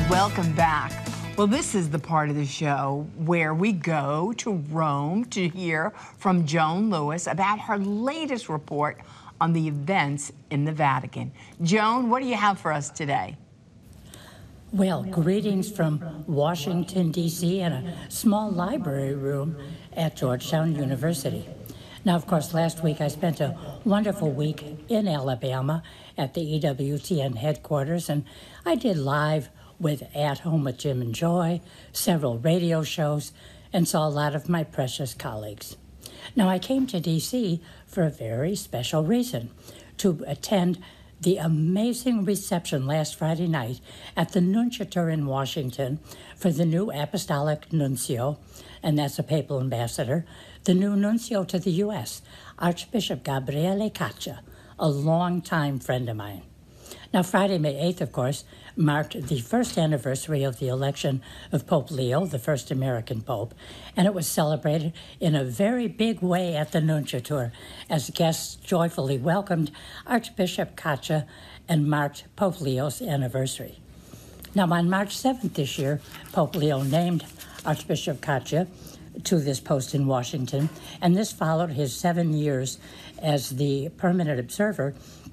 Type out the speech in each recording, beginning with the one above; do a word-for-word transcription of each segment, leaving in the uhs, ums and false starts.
Welcome back. Well, this is the part of the show where we go to Rome to hear from Joan Lewis about her latest report on the events in the Vatican. Joan, what do you have for us today? Well, greetings from Washington, D C in a small library room at Georgetown University. Now, of course, last week I spent a wonderful week in Alabama at the E W T N headquarters, and I did live with At Home with Jim and Joy, several radio shows, and saw a lot of my precious colleagues. Now, I came to D C for a very special reason, to attend the amazing reception last Friday night at the Nunciature in Washington for the new Apostolic Nuncio, and that's a papal ambassador, the new Nuncio to the U S, Archbishop Gabriele Caccia, a longtime friend of mine. Now, Friday, May eighth, of course, marked the first anniversary of the election of Pope Leo, the first American pope, and it was celebrated in a very big way at the Nunciature as guests joyfully welcomed Archbishop Caccia and marked Pope Leo's anniversary. Now, on March seventh this year, Pope Leo named Archbishop Caccia to this post in Washington, and this followed his seven years as the permanent observer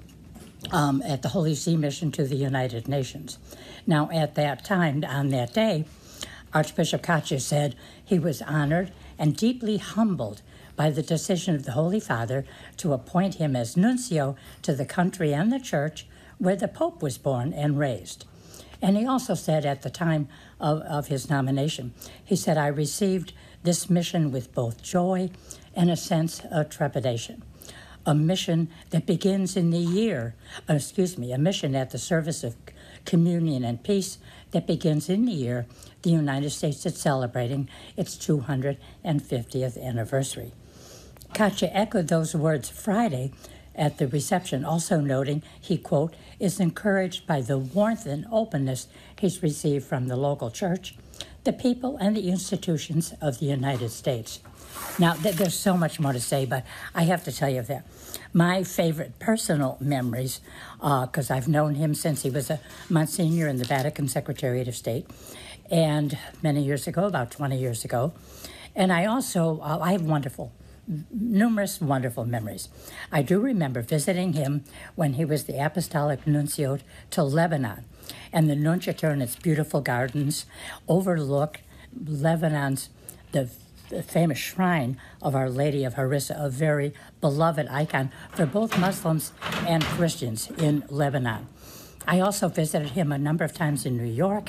Um, at the Holy See mission to the United Nations. Now, at that time, on that day, Archbishop Caccia said he was honored and deeply humbled by the decision of the Holy Father to appoint him as nuncio to the country and the church where the Pope was born and raised. And he also said at the time of, of his nomination, he said, "I received this mission with both joy and a sense of trepidation. A mission that begins in the year, uh, excuse me, a mission at the service of communion and peace that begins in the year the United States is celebrating its two hundred fiftieth anniversary." Caccia echoed those words Friday at the reception, also noting he, quote, "is encouraged by the warmth and openness he's received from the local church, the people, and the institutions of the United States." Now, th- there's so much more to say, but I have to tell you that my favorite personal memories, because uh, I've known him since he was a Monsignor in the Vatican Secretariat of State, and many years ago, about twenty years ago, and I also, uh, I have wonderful, numerous wonderful memories. I do remember visiting him when he was the Apostolic Nuncio to Lebanon, and the Nunciature and its beautiful gardens overlook Lebanon's, the the famous shrine of Our Lady of Harissa, a very beloved icon for both Muslims and Christians in Lebanon. I also visited him a number of times in New York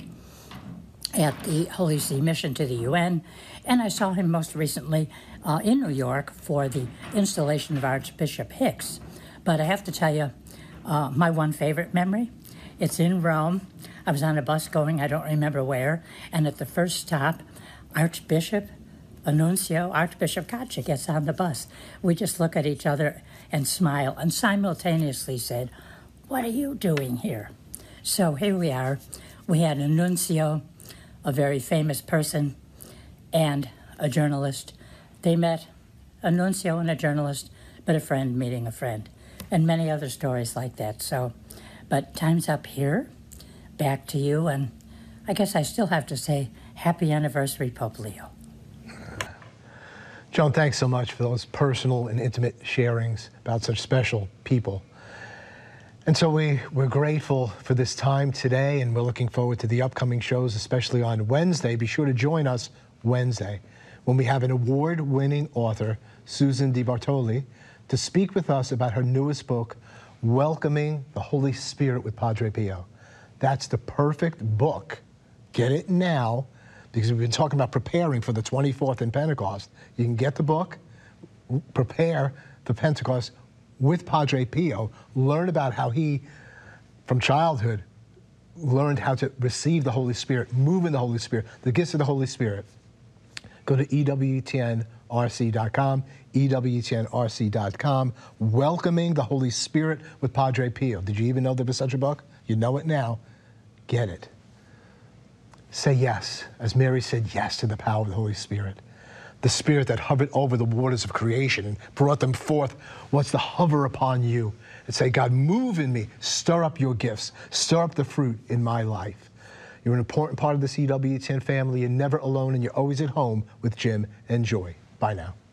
at the Holy See mission to the U N, and I saw him most recently uh, in New York for the installation of Archbishop Hicks. But I have to tell you, uh, my one favorite memory, it's in Rome. I was on a bus going, I don't remember where, and at the first stop, Archbishop Nuncio, Archbishop Caccia gets on the bus. We just look at each other and smile and simultaneously said, "What are you doing here?" So here we are. We had a nuncio, a very famous person, and a journalist. They met, a nuncio and a journalist, but a friend meeting a friend, and many other stories like that. So, but time's up here. Back to you, and I guess I still have to say, happy anniversary, Pope Leo. Joan, thanks so much for those personal and intimate sharings about such special people. And so we, we're grateful for this time today, and we're looking forward to the upcoming shows, especially on Wednesday. Be sure to join us Wednesday when we have an award-winning author, Susan DiBartoli, to speak with us about her newest book, Welcoming the Holy Spirit with Padre Pio. That's the perfect book. Get it now, because we've been talking about preparing for the twenty-fourth and Pentecost. You can get the book, prepare for Pentecost with Padre Pio, learn about how he, from childhood, learned how to receive the Holy Spirit, move in the Holy Spirit, the gifts of the Holy Spirit. Go to E W T N R C dot com, E W T N R C dot com, Welcoming the Holy Spirit with Padre Pio. Did you even know there was such a book? You know it now. Get it. Say yes, as Mary said yes to the power of the Holy Spirit. The Spirit that hovered over the waters of creation and brought them forth wants to hover upon you and say, God, move in me, stir up your gifts, stir up the fruit in my life. You're an important part of the C W ten family. You're never alone, and you're always at home with Jim and Joy. Bye now.